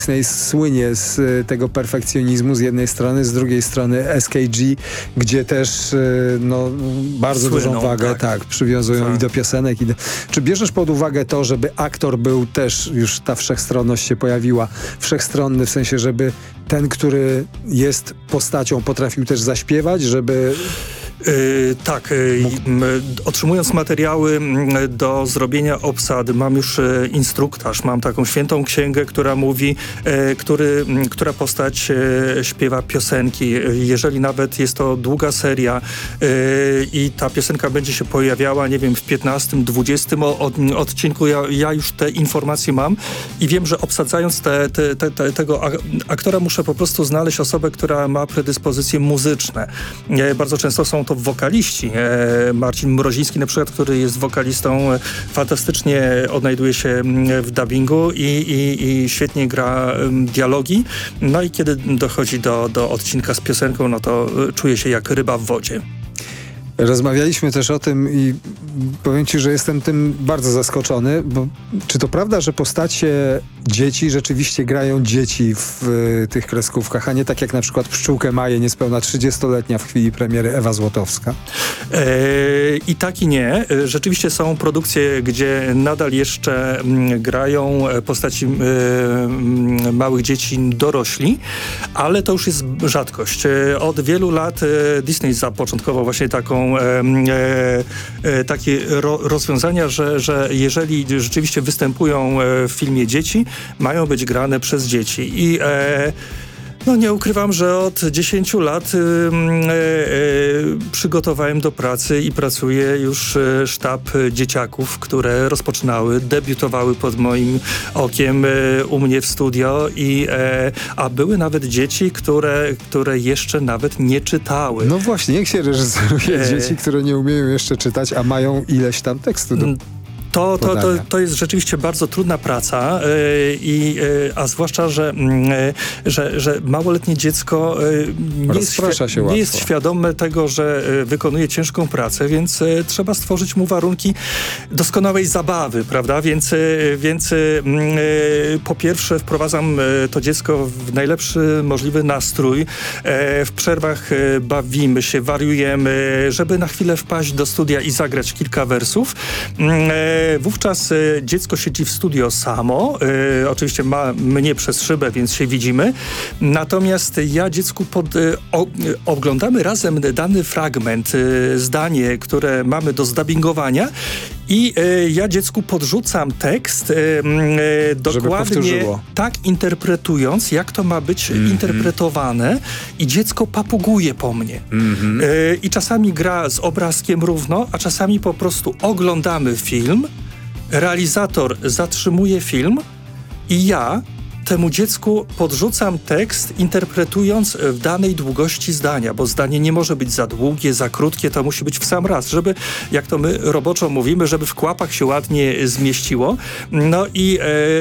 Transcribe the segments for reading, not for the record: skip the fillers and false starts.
Disney słynie z tego perfekcjonizmu z jednej strony, z drugiej strony SKG, gdzie też bardzo dużą wagę przywiązują i do piosenek. Czy bierzesz pod uwagę to, żeby aktor był też, już ta wszechstronność się pojawiła, wszechstronny w sensie, żeby ten, który jest postacią, potrafił też zaśpiewać, żeby... Otrzymując materiały do zrobienia obsady, mam już instruktaż, mam taką świętą księgę, która mówi, która postać śpiewa piosenki. Jeżeli nawet jest to długa seria i ta piosenka będzie się pojawiała, nie wiem, w 15, 20 odcinku, ja już te informacje mam i wiem, że obsadzając tego aktora muszę po prostu znaleźć osobę, która ma predyspozycje muzyczne. Bardzo często są to wokaliści. Marcin Mroziński na przykład, który jest wokalistą, fantastycznie odnajduje się w dubbingu i świetnie gra dialogi. No i kiedy dochodzi do odcinka z piosenką, no to czuje się jak ryba w wodzie. Rozmawialiśmy też o tym i powiem ci, że jestem tym bardzo zaskoczony, bo czy to prawda, że postacie dzieci rzeczywiście grają dzieci w tych kreskówkach, a nie tak jak na przykład Pszczółkę Maję, niespełna 30-letnia w chwili premiery Ewa Złotowska? I tak i nie. Rzeczywiście są produkcje, gdzie nadal jeszcze grają postaci małych dzieci dorośli, ale to już jest rzadkość. Od wielu lat Disney zapoczątkował właśnie takie rozwiązania, że jeżeli rzeczywiście występują w filmie dzieci, mają być grane przez dzieci. I nie ukrywam, że od 10 lat przygotowałem do pracy i pracuje już sztab dzieciaków, które debiutowały pod moim okiem u mnie w studio a były nawet dzieci, które jeszcze nawet nie czytały. No właśnie, jak się reżyseruje dzieci, które nie umieją jeszcze czytać, a mają ileś tam tekstu do... To jest rzeczywiście bardzo trudna praca, a zwłaszcza, że małoletnie dziecko nie jest świadome tego, że wykonuje ciężką pracę, więc trzeba stworzyć mu warunki doskonałej zabawy, prawda? Więc po pierwsze wprowadzam to dziecko w najlepszy możliwy nastrój. W przerwach bawimy się, wariujemy, żeby na chwilę wpaść do studia i zagrać kilka wersów. Wówczas dziecko siedzi w studio samo. Oczywiście ma mnie przez szybę, więc się widzimy. Natomiast ja dziecku oglądamy razem dany fragment, zdanie, które mamy do zdubbingowania i ja dziecku podrzucam tekst dokładnie tak interpretując, jak to ma być interpretowane i dziecko papuguje po mnie. I czasami gra z obrazkiem równo, a czasami po prostu oglądamy film, realizator zatrzymuje film i ja temu dziecku podrzucam tekst, interpretując w danej długości zdania, bo zdanie nie może być za długie, za krótkie, to musi być w sam raz, żeby, jak to my roboczo mówimy, żeby w kłapach się ładnie zmieściło. No i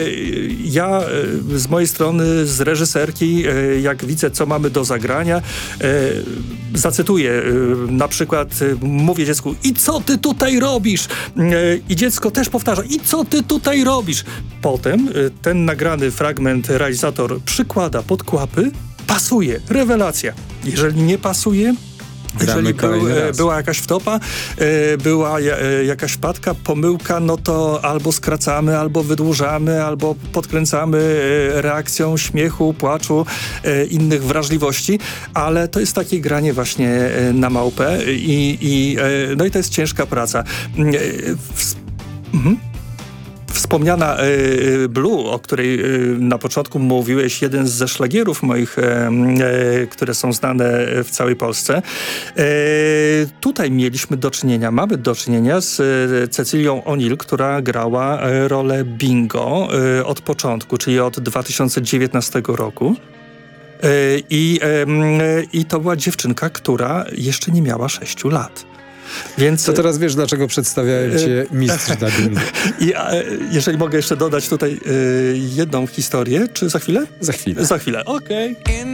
ja z mojej strony, z reżyserki, jak widzę, co mamy do zagrania, zacytuję, na przykład mówię dziecku: i co ty tutaj robisz? I dziecko też powtarza: i co ty tutaj robisz? Potem ten nagrany fragment realizator przykłada pod kłapy, pasuje, rewelacja. Jeżeli nie pasuje, jeżeli była jakaś wtopa, była jakaś wpadka, pomyłka, no to albo skracamy, albo wydłużamy, albo podkręcamy reakcją śmiechu, płaczu, innych wrażliwości, ale to jest takie granie właśnie na małpę i to jest ciężka praca. Wspomniana Blue, o której na początku mówiłeś, jeden ze szlagierów moich, które są znane w całej Polsce. Tutaj mamy do czynienia z Cecilią O'Neill, która grała rolę Bingo od początku, czyli od 2019 roku. I to była dziewczynka, która jeszcze nie miała 6 lat. Więc to teraz wiesz, dlaczego przedstawiałem cię mistrz dubbingu. Jeżeli mogę jeszcze dodać tutaj jedną historię, czy za chwilę? Za chwilę. Za chwilę, okej.